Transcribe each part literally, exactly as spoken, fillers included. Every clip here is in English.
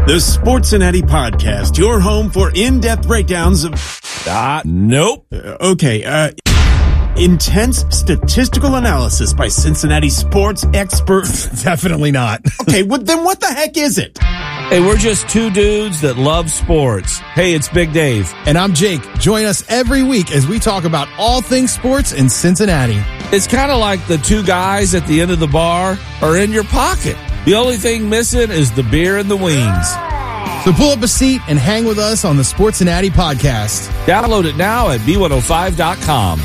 The Sportcincinnati Podcast, your home for in-depth breakdowns of... Ah, nope. Uh, okay, uh... intense statistical analysis by Cincinnati sports experts. Definitely not. Okay, well, then what the heck is it? Hey, we're just two dudes that love sports. Hey, it's Big Dave. And I'm Jake. Join us every week as we talk about all things sports in Cincinnati. It's kind of like the two guys at the end of the bar are in your pocket. The only thing missing is the beer and the wings. So pull up a seat and hang with us on the Sportcincinnati Podcast. Download it now at B one oh five dot com.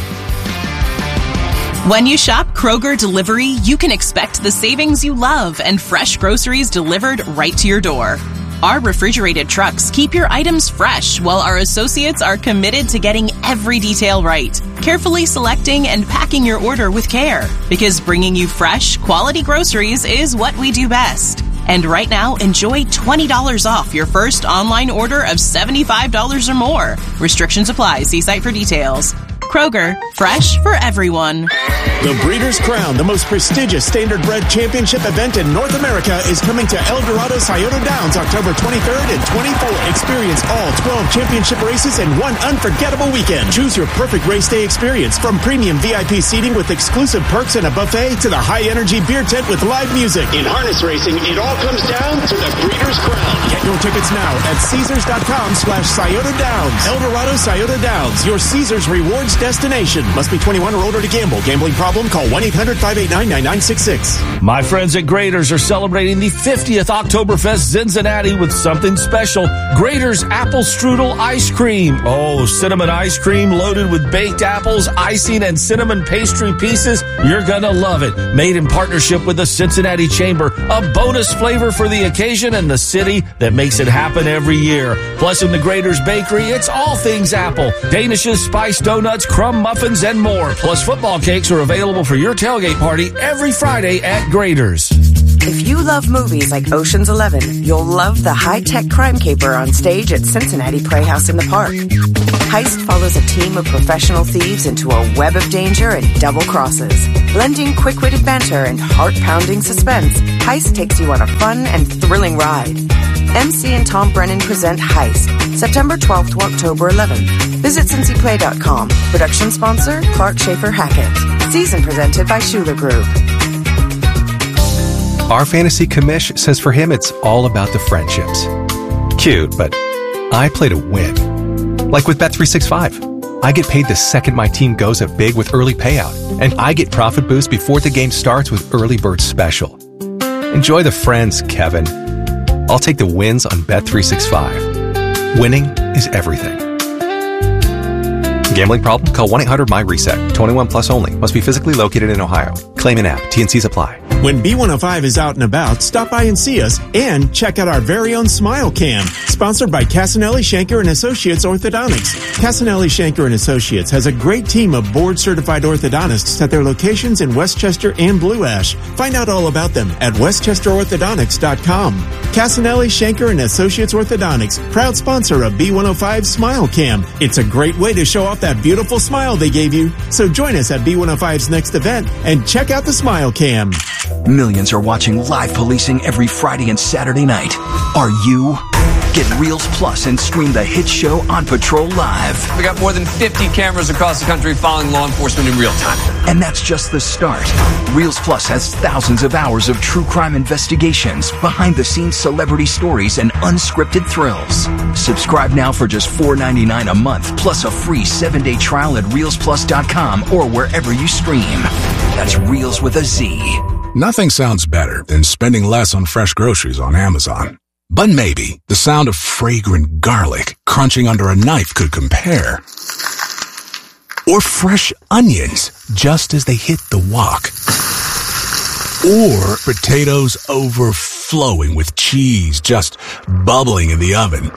When you shop Kroger Delivery, you can expect the savings you love and fresh groceries delivered right to your door. Our refrigerated trucks keep your items fresh, while our associates are committed to getting every detail right, carefully selecting and packing your order with care. Because bringing you fresh, quality groceries is what we do best. And right now, enjoy twenty dollars off your first online order of seventy-five dollars or more. Restrictions apply. See site for details. Kroger, fresh for everyone. The Breeders' Crown, the most prestigious standardbred championship event in North America, is coming to El Dorado Scioto Downs October twenty-third and twenty-fourth. Experience all twelve championship races in one unforgettable weekend. Choose your perfect race day experience, from premium V I P seating with exclusive perks and a buffet to the high-energy beer tent with live music. In harness racing, it all comes down to the Breeders' Crown. Get your tickets now at Caesars.com slash Scioto Downs. El Dorado Scioto Downs, your Caesars Rewards destination. Must be twenty-one or older to gamble. Gambling problem? Call one eight hundred five eight nine nine nine six six. My friends at Graeter's are celebrating the fiftieth Oktoberfest Cincinnati with something special. Graeter's Apple Strudel Ice Cream. Oh, cinnamon ice cream loaded with baked apples, icing, and cinnamon pastry pieces. You're gonna love it. Made in partnership with the Cincinnati Chamber. A bonus flavor for the occasion and the city that makes it happen every year. Plus, in the Graeter's Bakery, it's all things Apple. Danishes, spiced donuts, crumb muffins, and more. Plus, football cakes are available for your tailgate party every Friday at Graeter's. If you love movies like Ocean's Eleven, you'll love the high-tech crime caper on stage at Cincinnati Playhouse in the Park. Heist follows a team of professional thieves into a web of danger and double crosses. Blending quick-witted banter and heart-pounding suspense, Heist takes you on a fun and thrilling ride. M C and Tom Brennan present Heist, September twelfth to October eleventh. Visit Cincy Play dot com. Production sponsor, Clark Schaefer Hackett. Season presented by Schuler Group. Our fantasy commish says for him it's all about the friendships. Cute, but I play to win. Like with Bet three sixty-five. I get paid the second my team goes up big with early payout, and I get profit boost before the game starts with Early Bird Special. Enjoy the friends, Kevin. I'll take the wins on Bet three sixty-five. Winning is everything. Gambling problem? Call one eight hundred M Y reset. twenty-one plus only. Must be physically located in Ohio. Claim in app. T and Cs apply. When B one oh five is out and about, stop by and see us, and check out our very own Smile Cam, sponsored by Casanelli, Shanker and Associates Orthodontics. Casanelli, Shanker and Associates has a great team of board-certified orthodontists at their locations in Westchester and Blue Ash. Find out all about them at westchester orthodontics dot com. Casanelli, Shanker and Associates Orthodontics, proud sponsor of B one oh five Smile Cam. It's a great way to show off that beautiful smile they gave you. So join us at B one oh five's next event and check out the Smile Cam. Millions are watching live policing every Friday and Saturday night. Are you? Get Reels Plus and stream the hit show On Patrol Live. We got more than fifty cameras across the country following law enforcement in real time. And that's just the start. Reels Plus has thousands of hours of true crime investigations, behind-the-scenes celebrity stories, and unscripted thrills. Subscribe now for just four ninety-nine a month, plus a free seven-day trial at reels plus dot com or wherever you stream. That's Reels with a Z. Nothing sounds better than spending less on fresh groceries on Amazon. But maybe the sound of fragrant garlic crunching under a knife could compare. Or fresh onions just as they hit the wok. Or potatoes overflowing with cheese just bubbling in the oven.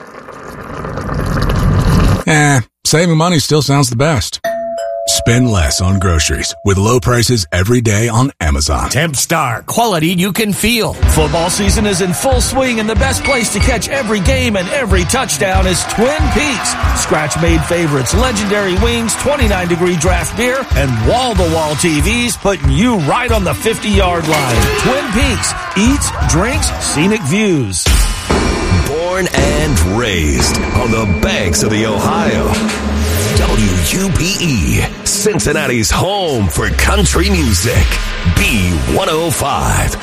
Eh, saving money still sounds the best. Spend less on groceries with low prices every day on Amazon. Tempstar, quality you can feel. Football season is in full swing, and the best place to catch every game and every touchdown is Twin Peaks. Scratch-made favorites, legendary wings, twenty-nine degree draft beer, and wall-to-wall T Vs putting you right on the fifty-yard line. Twin Peaks. Eats, drinks, scenic views. Born and raised on the banks of the Ohio. W U P E, Cincinnati's home for country music. B one oh five.